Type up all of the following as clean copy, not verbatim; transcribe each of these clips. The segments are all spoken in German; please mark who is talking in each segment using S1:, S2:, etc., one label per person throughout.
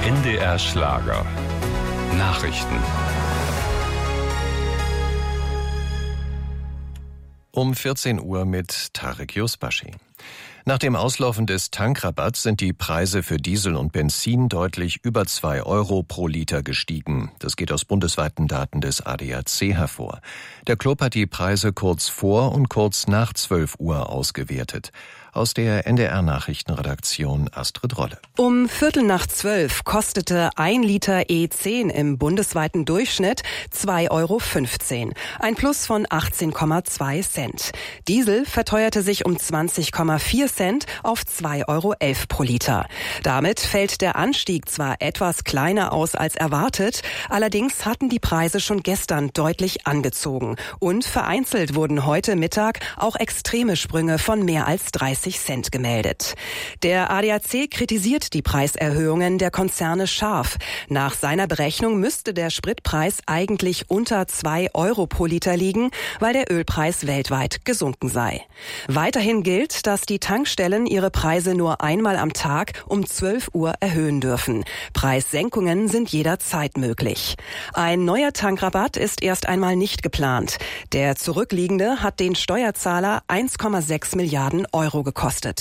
S1: NDR Schlager. Nachrichten.
S2: Um 14 Uhr mit Tarek Yusbashi. Nach dem Auslaufen des Tankrabatts sind die Preise für Diesel und Benzin deutlich über 2 Euro pro Liter gestiegen. Das geht aus bundesweiten Daten des ADAC hervor. Der Club hat die Preise kurz vor und kurz nach 12 Uhr ausgewertet. Aus der NDR-Nachrichtenredaktion Astrid Rolle.
S3: Um 11:45 kostete 1 Liter E10 im bundesweiten Durchschnitt 2,15 Euro. Ein Plus von 18,2 Cent. Diesel verteuerte sich um 20,4 Cent auf 2,11 Euro pro Liter. Damit fällt der Anstieg zwar etwas kleiner aus als erwartet, allerdings hatten die Preise schon gestern deutlich angezogen. Und vereinzelt wurden heute Mittag auch extreme Sprünge von mehr als 30 Cent gemeldet. Der ADAC kritisiert die Preiserhöhungen der Konzerne scharf. Nach seiner Berechnung müsste der Spritpreis eigentlich unter 2 Euro pro Liter liegen, weil der Ölpreis weltweit gesunken sei. Weiterhin gilt, dass die Tankstellen ihre Preise nur einmal am Tag um 12 Uhr erhöhen dürfen. Preissenkungen sind jederzeit möglich. Ein neuer Tankrabatt ist erst einmal nicht geplant. Der zurückliegende hat den Steuerzahler 1,6 Milliarden Euro gekostet.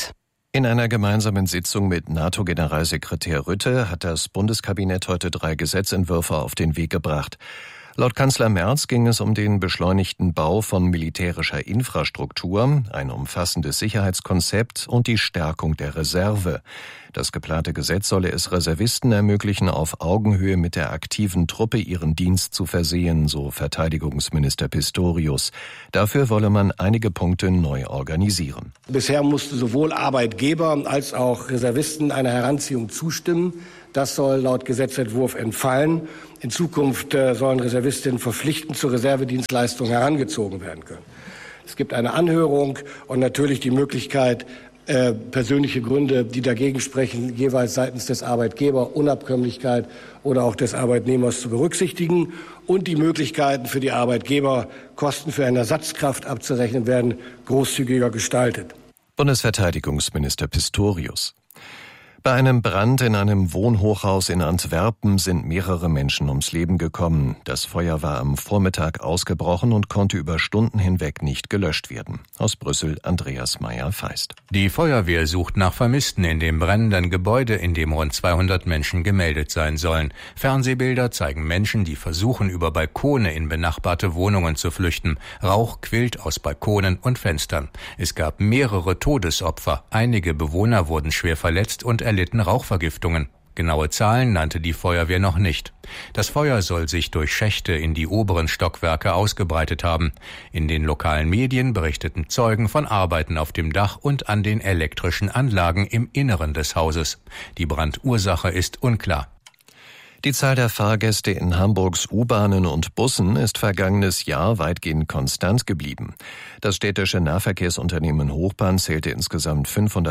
S2: In einer gemeinsamen Sitzung mit NATO-Generalsekretär Rutte hat das Bundeskabinett heute 3 Gesetzentwürfe auf den Weg gebracht. Laut Kanzler Merz ging es um den beschleunigten Bau von militärischer Infrastruktur, ein umfassendes Sicherheitskonzept und die Stärkung der Reserve. Das geplante Gesetz solle es Reservisten ermöglichen, auf Augenhöhe mit der aktiven Truppe ihren Dienst zu versehen, so Verteidigungsminister Pistorius. Dafür wolle man einige Punkte neu organisieren.
S4: Bisher mussten sowohl Arbeitgeber als auch Reservisten einer Heranziehung zustimmen. Das soll laut Gesetzentwurf entfallen. In Zukunft sollen Reservistinnen verpflichtend zur Reservedienstleistung herangezogen werden können. Es gibt eine Anhörung und natürlich die Möglichkeit, persönliche Gründe, die dagegen sprechen, jeweils seitens des Arbeitgebers, Unabkömmlichkeit oder auch des Arbeitnehmers zu berücksichtigen. Und die Möglichkeiten für die Arbeitgeber, Kosten für eine Ersatzkraft abzurechnen werden, großzügiger gestaltet.
S2: Bundesverteidigungsminister Pistorius. Bei einem Brand in einem Wohnhochhaus in Antwerpen sind mehrere Menschen ums Leben gekommen. Das Feuer war am Vormittag ausgebrochen und konnte über Stunden hinweg nicht gelöscht werden. Aus Brüssel Andreas Meyer-Feist.
S5: Die Feuerwehr sucht nach Vermissten in dem brennenden Gebäude, in dem rund 200 Menschen gemeldet sein sollen. Fernsehbilder zeigen Menschen, die versuchen, über Balkone in benachbarte Wohnungen zu flüchten. Rauch quillt aus Balkonen und Fenstern. Es gab mehrere Todesopfer. Einige Bewohner wurden schwer verletzt und erlitten Rauchvergiftungen. Genaue Zahlen nannte die Feuerwehr noch nicht. Das Feuer soll sich durch Schächte in die oberen Stockwerke ausgebreitet haben. In den lokalen Medien berichteten Zeugen von Arbeiten auf dem Dach und an den elektrischen Anlagen im Inneren des Hauses. Die Brandursache ist unklar.
S2: Die Zahl der Fahrgäste in Hamburgs U-Bahnen und Bussen ist vergangenes Jahr weitgehend konstant geblieben. Das städtische Nahverkehrsunternehmen Hochbahn zählte insgesamt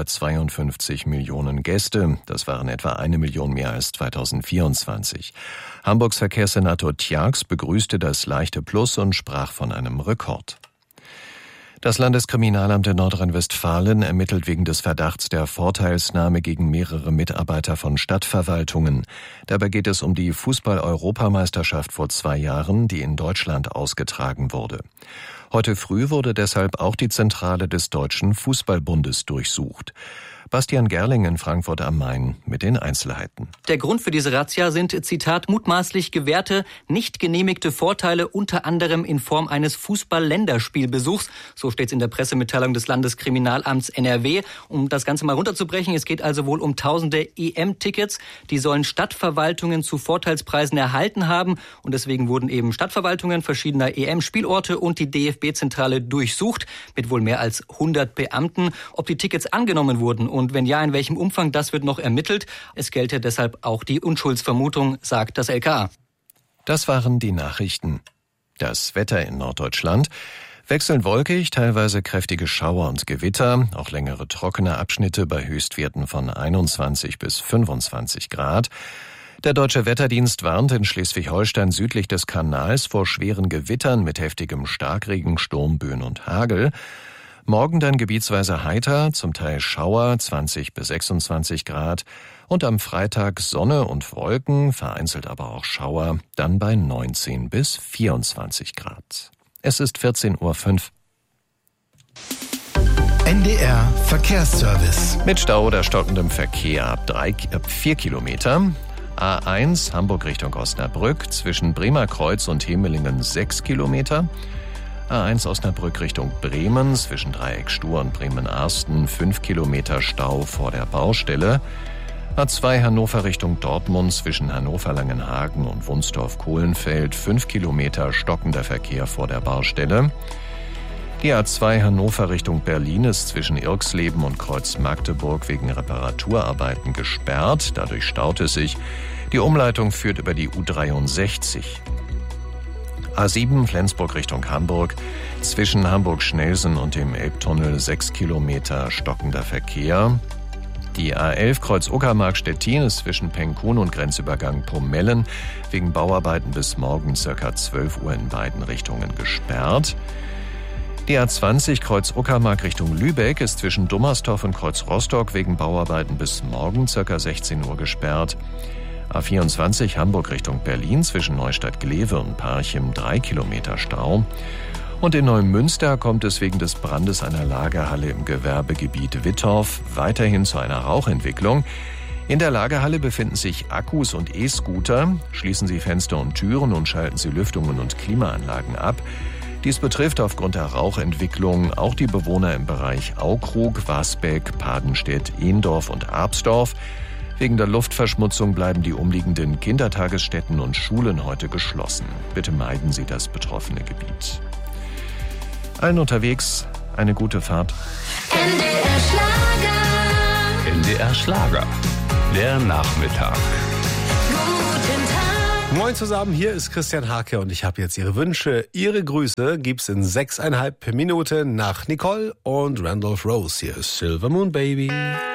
S2: 552 Millionen Gäste. Das waren etwa 1 Million mehr als 2024. Hamburgs Verkehrssenator Tjax begrüßte das leichte Plus und sprach von einem Rekord. Das Landeskriminalamt in Nordrhein-Westfalen ermittelt wegen des Verdachts der Vorteilsnahme gegen mehrere Mitarbeiter von Stadtverwaltungen. Dabei geht es um die Fußball-Europameisterschaft vor 2 Jahren, die in Deutschland ausgetragen wurde. Heute früh wurde deshalb auch die Zentrale des Deutschen Fußballbundes durchsucht. Bastian Gerling in Frankfurt am Main mit den Einzelheiten.
S6: Der Grund für diese Razzia sind, Zitat, mutmaßlich gewährte, nicht genehmigte Vorteile, unter anderem in Form eines Fußball-Länderspielbesuchs. So steht es in der Pressemitteilung des Landeskriminalamts NRW. Um das Ganze mal runterzubrechen, es geht also wohl um tausende EM-Tickets. Die sollen Stadtverwaltungen zu Vorteilspreisen erhalten haben. Und deswegen wurden eben Stadtverwaltungen verschiedener EM-Spielorte und die DFB-Zentrale durchsucht mit wohl mehr als 100 Beamten. Ob die Tickets angenommen wurden und wenn ja, in welchem Umfang, das wird noch ermittelt. Es gelte deshalb auch die Unschuldsvermutung, sagt das LKA.
S2: Das waren die Nachrichten. Das Wetter in Norddeutschland. Wechselnd wolkig, teilweise kräftige Schauer und Gewitter, auch längere trockene Abschnitte bei Höchstwerten von 21 bis 25 Grad. Der Deutsche Wetterdienst warnt in Schleswig-Holstein südlich des Kanals vor schweren Gewittern mit heftigem Starkregen, Sturm, Böen und Hagel. Morgen dann gebietsweise heiter, zum Teil Schauer, 20 bis 26 Grad. Und am Freitag Sonne und Wolken, vereinzelt aber auch Schauer, dann bei 19 bis 24 Grad. Es ist 14:05 Uhr.
S7: NDR Verkehrsservice.
S2: Mit Stau oder stockendem Verkehr ab 4 Kilometer. A1 Hamburg Richtung Osnabrück zwischen Bremer Kreuz und Hemelingen 6 Kilometer. A1 Osnabrück Richtung Bremen zwischen Dreieck Stur und Bremen-Arsten 5 Kilometer Stau vor der Baustelle. A2 Hannover Richtung Dortmund zwischen Hannover-Langenhagen und Wunsdorf-Kohlenfeld 5 Kilometer stockender Verkehr vor der Baustelle. Die A2 Hannover Richtung Berlin ist zwischen Irxleben und Kreuz Magdeburg wegen Reparaturarbeiten gesperrt. Dadurch staut es sich. Die Umleitung führt über die U63. A7 Flensburg Richtung Hamburg. Zwischen Hamburg-Schnelsen und dem Elbtunnel 6 Kilometer stockender Verkehr. Die A11 Kreuz Uckermark-Stettin ist zwischen Penkun und Grenzübergang Pomellen wegen Bauarbeiten bis morgen ca. 12 Uhr in beiden Richtungen gesperrt. Die A20 Kreuz Uckermark Richtung Lübeck ist zwischen Dummerstorf und Kreuz Rostock wegen Bauarbeiten bis morgen ca. 16 Uhr gesperrt. A24 Hamburg Richtung Berlin zwischen Neustadt-Glewe und Parchim 3 Kilometer Stau. Und in Neumünster kommt es wegen des Brandes einer Lagerhalle im Gewerbegebiet Wittorf weiterhin zu einer Rauchentwicklung. In der Lagerhalle befinden sich Akkus und E-Scooter. Schließen Sie Fenster und Türen und schalten Sie Lüftungen und Klimaanlagen ab. Dies betrifft aufgrund der Rauchentwicklung auch die Bewohner im Bereich Aukrug, Wasbeck, Padenstedt, Ehndorf und Arbsdorf. Wegen der Luftverschmutzung bleiben die umliegenden Kindertagesstätten und Schulen heute geschlossen. Bitte meiden Sie das betroffene Gebiet. Allen unterwegs eine gute Fahrt.
S8: NDR Schlager.
S1: NDR Schlager. Der Nachmittag.
S8: Guten Tag.
S9: Moin zusammen, hier ist Christian Hake und ich habe jetzt Ihre Wünsche, Ihre Grüße gibt's in 6,5 Minuten nach Nicole und Randolph Rose. Hier ist Silver Moon Baby.